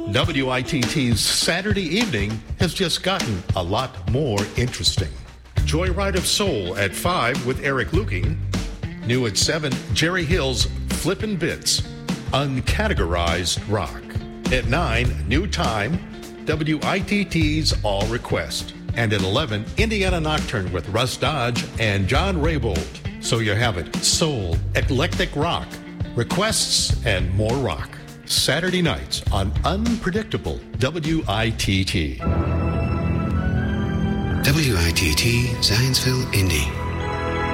WITT's Saturday evening has just gotten a lot more interesting. Joyride of Soul at 5 with Eric Luking. New at 7, Jerry Hill's Flippin' Bits, Uncategorized Rock. At 9, New Time, WITT's All Request. And at 11, Indiana Nocturne with Russ Dodge and John Raybould. So you have it, soul, eclectic rock, requests, and more rock. Saturday nights on Unpredictable WITT. WITT Zionsville, Indy.